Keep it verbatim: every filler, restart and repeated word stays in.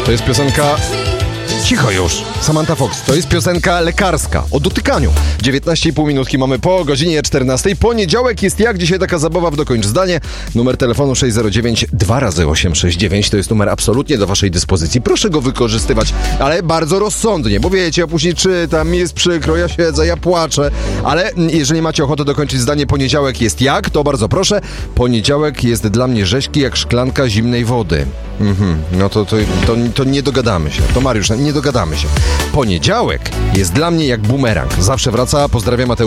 To jest piosenka... Cicho już. Samantha Fox. To jest piosenka lekarska o dotykaniu. dziewiętnaście i pół minutki mamy po godzinie czternastej. Poniedziałek jest jak dzisiaj taka zabawa w Dokończ zdanie. Numer telefonu sześć zero dziewięć dwa razy osiem sześć dziewięć. To jest numer absolutnie do waszej dyspozycji. Proszę go wykorzystywać, ale bardzo rozsądnie, bo wiecie, ja później czytam, mi jest przykro, ja siedzę, ja płaczę, ale jeżeli macie ochotę dokończyć zdanie poniedziałek jest jak, to bardzo proszę. Poniedziałek jest dla mnie rzeźki jak szklanka zimnej wody. Mhm, no to, to, to, to nie dogadamy się. To Mariusz, nie dogadamy się. Poniedziałek jest dla mnie jak bumerang. Zawsze wraca. Pozdrawiam, Mateusz.